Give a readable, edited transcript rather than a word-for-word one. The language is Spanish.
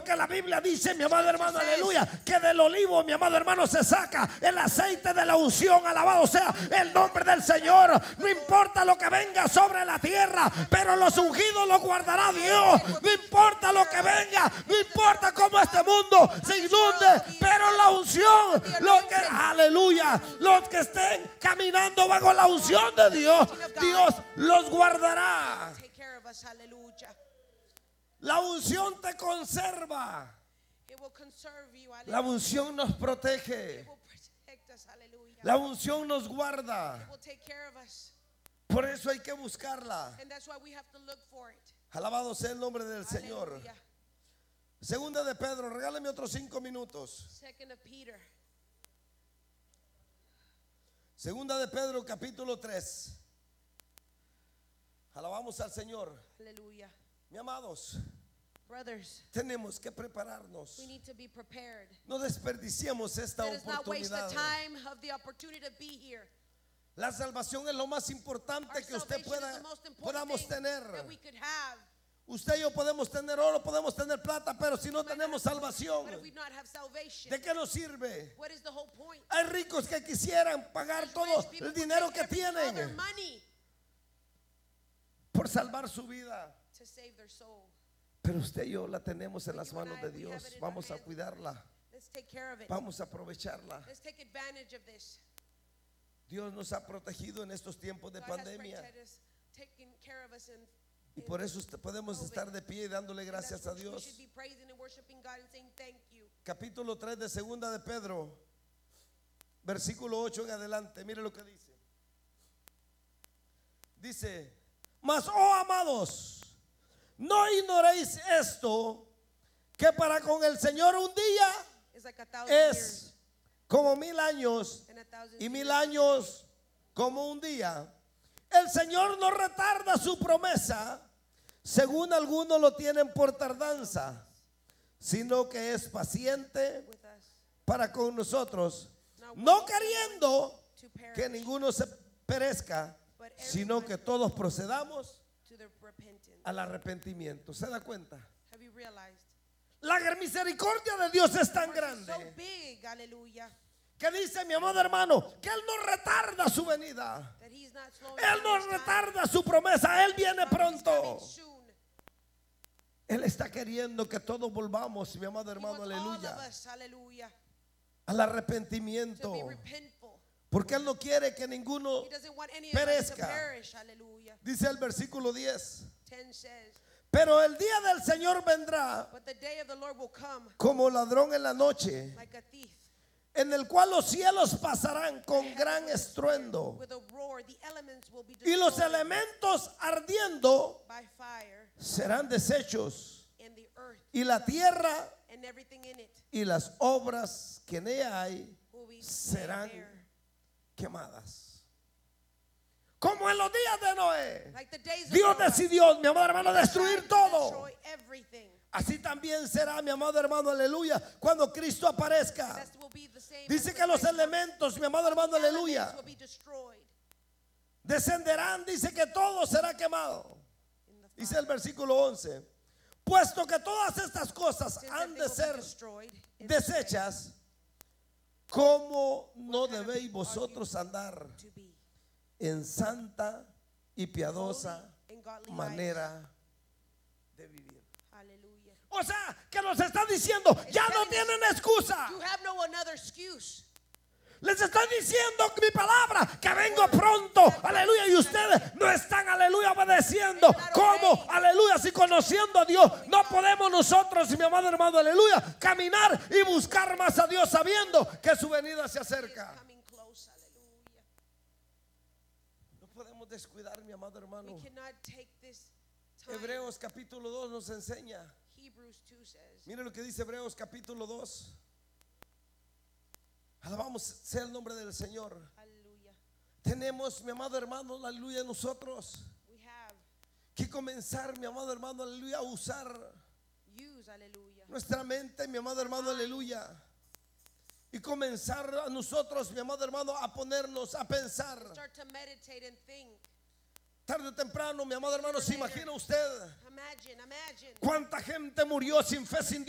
Porque la Biblia dice, mi amado hermano, aleluya, que del olivo, mi amado hermano, se saca el aceite de la unción. Alabado sea el nombre del Señor. No importa lo que venga sobre la tierra, pero los ungidos los guardará Dios. No importa lo que venga, no importa cómo este mundo se inunde, pero la unción, aleluya, los que estén caminando bajo la unción de Dios, Dios los guardará. La unción te conserva. La unción nos protege. La unción nos guarda. Por eso hay que buscarla. Alabado sea el nombre del Señor. Segunda de Pedro, regálame otros 5 minutos. Segunda de Pedro, capítulo 3. Alabamos al Señor. Aleluya. Mi amados, Brothers, tenemos que prepararnos. we need to be prepared. No desperdiciemos esta Let us not waste the oportunidad. time of the opportunity to be here. La salvación es lo más importante Our que usted salvation is the most important podamos thing tener. that we could have. Usted y yo podemos tener oro, podemos tener plata, pero si no tenemos salvación, But if we not have salvation, ¿de qué nos sirve? what is the whole point? Hay ricos que quisieran pagar There's todo rich people el who dinero take que all their tienen money por salvar su vida. to save their soul. Pero usted y yo la tenemos en las manos de Dios. Vamos a cuidarla. Let's take care of it. Vamos a aprovecharla. Let's take advantage of this. Dios nos ha protegido en estos tiempos de God has pandemia. protected us, taken care of us Y por eso podemos estar de pie y dándole and gracias that's a what we Dios. should be praising and worshiping God and saying thank you. Capítulo 3 de Segunda de Pedro, versículo 8 en adelante. Mire lo que dice. Dice: mas, oh amados, no ignoréis esto, que para con el Señor un día It's like 1,000 years es como 1000 años and 1,000 y 1000 years. años como un día. El Señor no retarda su promesa, según algunos lo tienen por tardanza, sino que es paciente With us, para con nosotros, no queriendo to perish, que ninguno se perezca, but sino que todos procedamos to the repentance. al arrepentimiento. ¿Se da cuenta? Have you realized? La misericordia de Dios es tan grande So big, hallelujah, que dice, mi amado hermano, que Él no retarda su venida. that he's not slowing Él down no his time. retarda su promesa. Él viene He's coming pronto. soon. Él está queriendo que todos volvamos, mi amado He hermano, wants all aleluya, of us, hallelujah, al to arrepentimiento. be repentful. Porque Él no quiere que ninguno He doesn't want any of us to perezca. perish, hallelujah. Dice el versículo 10. 10 says, Pero el día del Señor vendrá but the day of the Lord will come como ladrón en la noche, like a thief. en el cual los cielos pasarán con gran estruendo With a roar, the elements will be y los destroyed elementos ardiendo by fire, serán deshechos, and the earth y la tierra and everything in it y las obras que en ella hay will be laid serán bare. quemadas. Como en los días de Noé, Like the days of Dios Noah, decidió, mi amado hermano, he destruir decided to todo. destroy everything. Así también será, mi amado hermano, aleluya, cuando Cristo aparezca. That will be the same Dice as que the los Christ comes. elementos, mi amado hermano, The aleluya, elements will be destroyed descenderán. Dice que todo será quemado. in the Dice fire. el versículo 11: puesto que todas estas cosas Since han everything de will be ser destroyed in the desechas, ¿cómo no What kind of debéis people are vosotros andar to be en santa y piadosa holy and godly lives? manera de vivir? Hallelujah. O sea, que nos está diciendo, ya no tienen excusa. You have no another excuse. Les estoy diciendo mi palabra, que vengo pronto, aleluya, y ustedes no están, aleluya, obedeciendo. ¿Cómo? Aleluya, si conociendo a Dios, no podemos nosotros, mi amado hermano, aleluya, caminar y buscar más a Dios sabiendo que su venida se acerca. Coming close. Hallelujah. No podemos descuidar, mi amado hermano. We cannot take this time. Hebreos capítulo 2 nos enseña. Hebrews 2 says, Mire lo que dice Hebreos capítulo 2. Alabamos sea el nombre del Señor. hallelujah. Tenemos, mi amado hermano, aleluya, nosotros We have que comenzar, mi amado hermano, aleluya, a usar use, hallelujah. nuestra mente, mi amado hermano, aleluya, y comenzar a nosotros, mi amado hermano, a ponernos a pensar. Start to meditate and think. Tarde o temprano, mi amado hermano, ¿se imagina usted Imagine. cuánta gente murió sin fe, sin